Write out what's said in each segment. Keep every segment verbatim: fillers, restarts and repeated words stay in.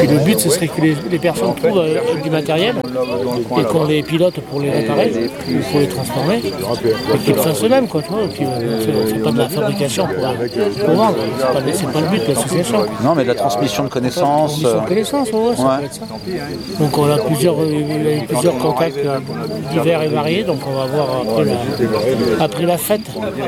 Puis le but, ce serait que les, les personnes trouvent euh, du matériel et qu'on les pilote pour les réparer ou pour les transformer et qu'ils le fassent eux-mêmes, quoi, tu vois. Puis, euh, on fait pas de la fabrication pour, pour vendre, c'est pas, c'est pas le but de l'association. Non, mais de la transmission de connaissances. Transmission de connaissances, ouais, ça Ouais. peut être ça. Donc on a plusieurs, euh, plusieurs contacts euh, divers et variés, donc on va voir après la, après la fête.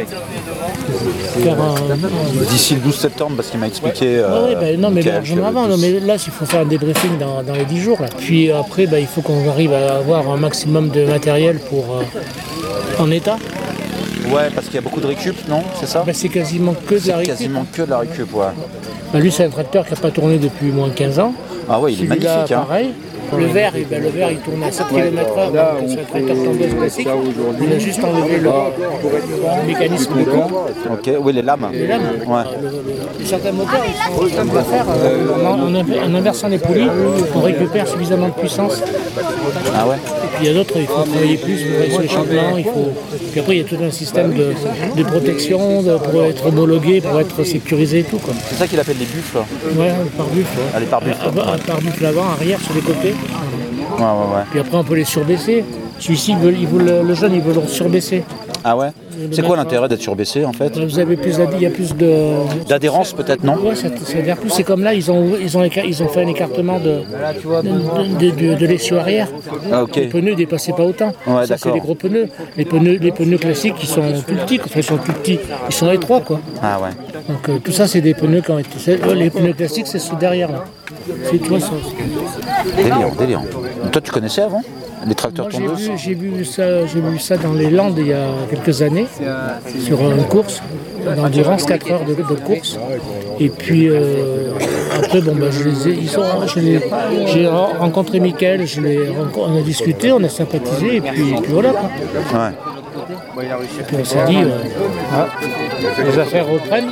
Faire un, un... D'ici le douze septembre, parce qu'il m'a expliqué. Euh, ouais, ouais, bah, non, mais Michael, largement avant. Non, mais là, il faut faire un débriefing dans, dans les dix jours. Là. Puis après, bah, il faut qu'on arrive à avoir un maximum de matériel pour euh, en état. Ouais, parce qu'il y a beaucoup de récup, non? C'est ça? Bah, c'est quasiment que de la récup. C'est quasiment que de la récup, ouais. Bah, lui, c'est un tracteur qui n'a pas tourné depuis moins de quinze ans. Ah ouais, il est Celui-là, magnifique. Hein. Pareil. Le vert, eh ben, le vert, il tourne à sept kilomètres heure, donc c'est un tracteur tondeuse classique. Il a juste enlevé le, le mécanisme de coupe. Ok, oui, les lames. Les lames. Ouais. Le, le, le, certains moteurs, ils sont simples à faire. Euh, en, en, en inversant les poulies, on récupère suffisamment de puissance. Ah ouais. Et puis il y a d'autres, il faut travailler plus, il faut travailler sur les champignons. Il faut... Puis après, il y a tout un système de, de protection de, pour être homologué, pour être sécurisé et tout. Quoi. C'est ça qu'il appelle les buffles. Ouais, les pare-buffles. Ouais. Ah, les pare-buffles. Ouais. Pare-buffles avant, arrière, sur les côtés. Ouais, ouais, ouais. Puis après, on peut les surbaisser. Celui-ci, il veut, il veut le, le jeune, il veut le surbaisser. Ah ouais. C'est quoi l'intérêt d'être surbaissé en fait? Vous avez plus d'ad... il y a plus de d'adhérence peut-être, non? Ouais, ça, ça adhère plus. C'est comme là, ils ont ils ont ils ont fait un écartement de de, de, de, de l'essieu arrière. Ah, ok. Les pneus ne dépassaient pas autant. Ouais, ça c'est les gros pneus. Les pneus les pneus classiques, ils sont plus petits. Quand ils sont plus petits, ils sont étroits quoi. Ah ouais. Donc euh, tout ça, c'est des pneus qui ont été. Les pneus classiques, c'est ceux derrière là. C'est toi ça. Délirant, délirant. Toi, tu connaissais avant les tracteurs Moi, tondeuses? J'ai vu, vu ça, j'ai vu ça dans les Landes il y a quelques années, sur une course, d'endurance, quatre heures de, de course. Et puis euh, après, bon, bah, je les ai, ils sont, je les, j'ai rencontré Michael, je les, on a discuté, on a sympathisé, et puis, et puis voilà. Quoi. Ouais. Et puis on s'est dit, euh, ah, les affaires reprennent.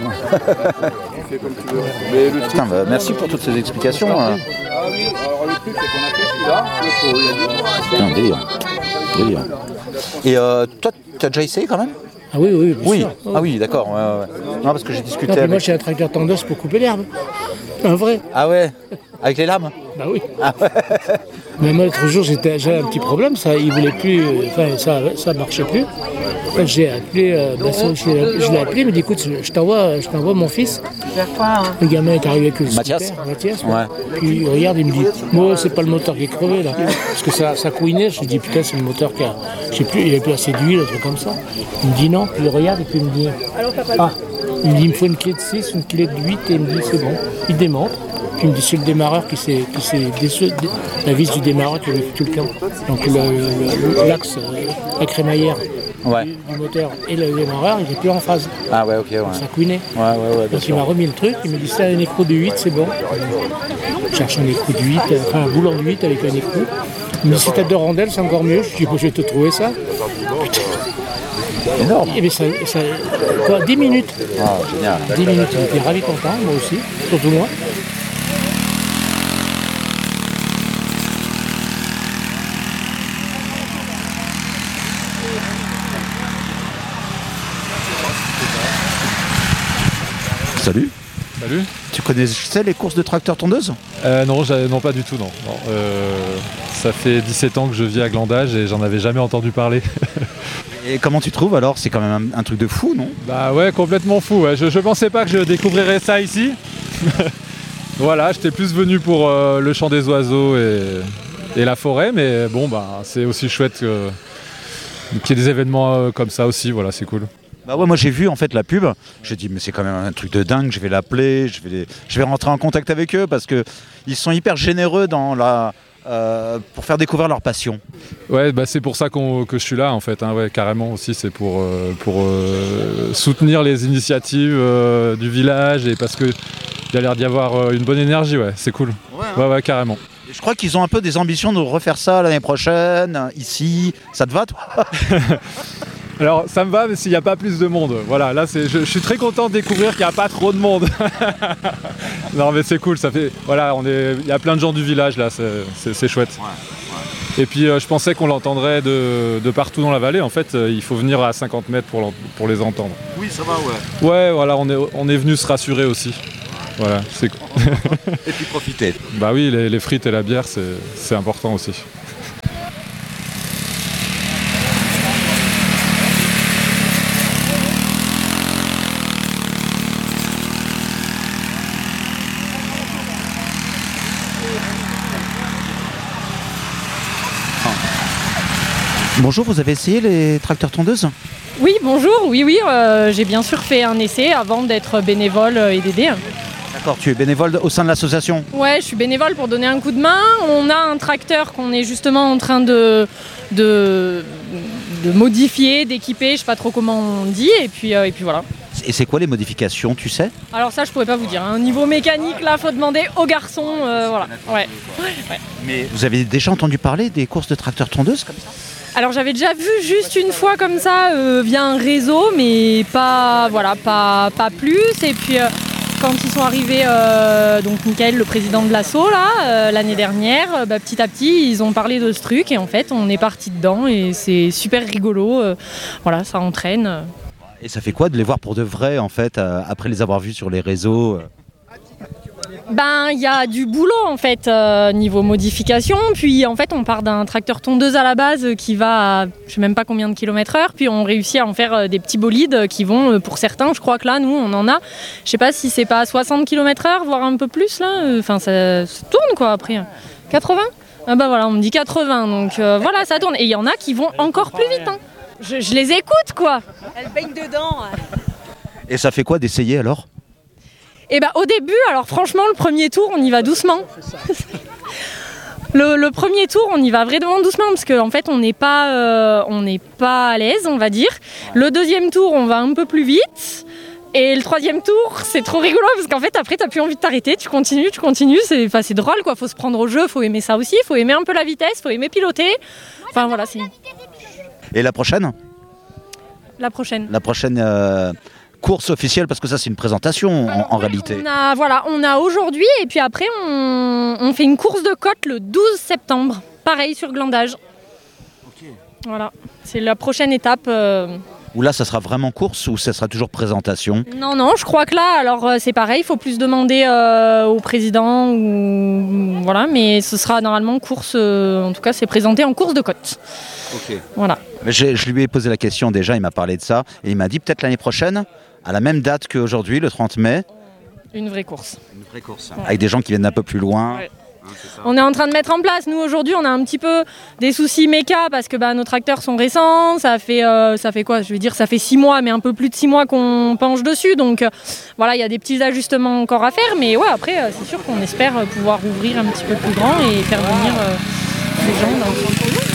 Putain, bah, merci pour toutes ces explications. Euh. Ah oui, alors le truc c'est qu'on a fait celui-là, Putain, délirant. Délirant. Et euh, toi, tu as déjà essayé quand même? Ah oui, oui, bien Oui. sûr. Ah oui, d'accord. Ouais, ouais. Non, parce que j'ai discuté Non, puis avec... moi j'ai un tracteur tondeuse pour couper l'herbe. Un vrai. Ah ouais. Avec les lames? Bah oui. Ah ouais. Mais moi l'autre jour j'étais, j'avais un petit problème, ça il voulait plus, enfin ça ça marchait plus. Enfin, j'ai appelé, euh, bah, ça, je, l'ai, je l'ai appelé, il m'a dit écoute je, je t'envoie, je t'envoie mon fils. Le gamin est arrivé avec le Mathias. scooter, Mathias. Ouais. Puis il regarde, il me dit moi c'est pas le moteur qui est crevé là, parce que ça, ça couinait. Je lui dis putain c'est le moteur qui a, je sais plus, il n'y avait plus assez d'huile, un truc comme ça. Il me dit non, puis il regarde et puis il me dit ah, il me dit il me faut une clé de six, une clé de huit et il me dit c'est bon. Il démonte. Puis il me dit c'est le démarreur qui s'est, qui s'est déçu, la vis du démarreur qui avait tout le camp. Donc le, le, l'axe, la crémaillère Ouais. du, du moteur et le démarreur, il n'est plus en phase. Ah ouais, ok, ouais. Ça couinait. Ouais, ouais, ouais, bien Donc il sûr. m'a remis le truc, il me dit c'est un écrou de huit, c'est bon. Je cherche un écrou de huit, enfin un boulon de huit avec un écrou. Il me dit si t'as deux rondelles, c'est encore mieux. Je dis bon, je vais te trouver ça. Énorme. Et bien ça, ça, quoi, dix minutes. Ah, génial. dix minutes, il était ravi content, moi aussi, surtout moi. Salut. Salut. Tu connaissais les courses de tracteurs tondeuses? euh, Non, non, pas du tout, non. non. Euh, ça fait dix-sept ans que je vis à Glandage et j'en avais jamais entendu parler. Et comment tu trouves alors? C'est quand même un, un truc de fou, non? Bah ouais, complètement fou. Ouais. Je, je pensais pas que je découvrirais ça ici. Voilà, j'étais plus venu pour euh, le chant des oiseaux et, et la forêt, mais bon, bah, c'est aussi chouette que, qu'il y ait des événements euh, comme ça aussi, voilà, c'est cool. Bah ouais, moi j'ai vu en fait la pub, j'ai dit mais c'est quand même un truc de dingue, je vais l'appeler, je vais, les... je vais rentrer en contact avec eux parce que ils sont hyper généreux dans la, euh, pour faire découvrir leur passion. Ouais, bah c'est pour ça qu'on, que je suis là en fait, hein, ouais, carrément aussi, c'est pour, euh, pour euh, soutenir les initiatives euh, du village et parce qu'il y a l'air d'y avoir euh, une bonne énergie, ouais, c'est cool. Ouais, hein. ouais, ouais, carrément. Et je crois qu'ils ont un peu des ambitions de refaire ça l'année prochaine, ici, ça te va toi? Alors ça me va, mais s'il n'y a pas plus de monde. Voilà, là c'est, je, je suis très content de découvrir qu'il n'y a pas trop de monde. Non mais c'est cool, ça fait. Voilà, on est. Il y a plein de gens du village là, c'est, c'est, c'est chouette. Ouais, ouais. Et puis euh, je pensais qu'on l'entendrait de, de partout dans la vallée. En fait, euh, il faut venir à cinquante mètres pour, pour les entendre. Oui, ça va, ouais. Ouais, voilà, on est, on est venu se rassurer aussi. Voilà, c'est... Et puis profiter. Bah oui, les, les frites et la bière, c'est, c'est important aussi. Bonjour, vous avez essayé les tracteurs tondeuses ? Oui, bonjour, oui, oui, euh, j'ai bien sûr fait un essai avant d'être bénévole et d'aider. D'accord, tu es bénévole au sein de l'association ? Ouais, je suis bénévole pour donner un coup de main. On a un tracteur qu'on est justement en train de, de, de modifier, d'équiper, je ne sais pas trop comment on dit, et puis, euh, et puis voilà. Et c'est quoi les modifications, tu sais ? Alors ça, je pourrais pas vous dire. Hein. Niveau mécanique, là, faut demander aux garçons, euh, voilà. Ouais. Ouais. Mais vous avez déjà entendu parler des courses de tracteurs tondeuses comme ça ? Alors j'avais déjà vu juste une fois comme ça euh, via un réseau, mais pas voilà, pas, pas plus. Et puis euh, quand ils sont arrivés, euh, donc Michael, le président de l'asso là, euh, l'année dernière, euh, bah, petit à petit ils ont parlé de ce truc et en fait on est parti dedans et c'est super rigolo. Euh, voilà, ça entraîne. Et ça fait quoi de les voir pour de vrai en fait euh, après les avoir vus sur les réseaux ? Ben, il y a du boulot en fait euh, niveau modification, puis en fait on part d'un tracteur tondeuse à la base qui va à je sais même pas combien de kilomètres heure, puis on réussit à en faire euh, des petits bolides qui vont euh, pour certains, je crois que là nous on en a, je sais pas si c'est pas à soixante kilomètres heure voire un peu plus là, enfin ça, ça tourne quoi après. quatre-vingts ? Ah bah voilà, on me dit quatre-vingts, donc euh, voilà ça tourne, et il y en a qui vont encore plus vite hein. je, je les écoute quoi. Elle baigne dedans. Et ça fait quoi d'essayer alors ? Et bah au début, alors franchement, le premier tour, on y va doucement. le, le premier tour, on y va vraiment doucement parce qu'en fait, on n'est pas, euh, on n'est pas à l'aise, on va dire. Le deuxième tour, on va un peu plus vite. Et le troisième tour, c'est trop rigolo parce qu'en fait, après, t'as plus envie de t'arrêter, tu continues, tu continues. C'est, enfin, c'est drôle, quoi. Faut se prendre au jeu, faut aimer ça aussi, faut aimer un peu la vitesse, faut aimer piloter. Enfin voilà, c'est. Et la prochaine ? La prochaine. La prochaine. Euh... course officielle, parce que ça c'est une présentation en, en réalité. On a, voilà, on a aujourd'hui et puis après on, on fait une course de côte le douze septembre, pareil sur Glandage. Okay. Voilà, c'est la prochaine étape. Euh... Ou là ça sera vraiment course ou ça sera toujours présentation ? Non, non, je crois que là, alors euh, c'est pareil, il faut plus demander euh, au président, ou, voilà, mais ce sera normalement course, euh, en tout cas c'est présenté en course de côte. Ok. Voilà. Mais je, je lui ai posé la question déjà, il m'a parlé de ça, et il m'a dit peut-être l'année prochaine, à la même date qu'aujourd'hui, le trente mai. Une vraie course. Une vraie course. Ouais. Avec des gens qui viennent d'un peu plus loin. Ouais. Hein, c'est ça. On est en train de mettre en place. Nous, aujourd'hui, on a un petit peu des soucis méca parce que bah, nos tracteurs sont récents. Ça fait, euh, ça fait quoi ? Je veux dire, ça fait six mois, mais un peu plus de six mois qu'on penche dessus. Donc, euh, voilà, il y a des petits ajustements encore à faire. Mais ouais, après, euh, c'est sûr qu'on espère pouvoir ouvrir un petit peu plus grand et faire venir euh, les gens dans le centre.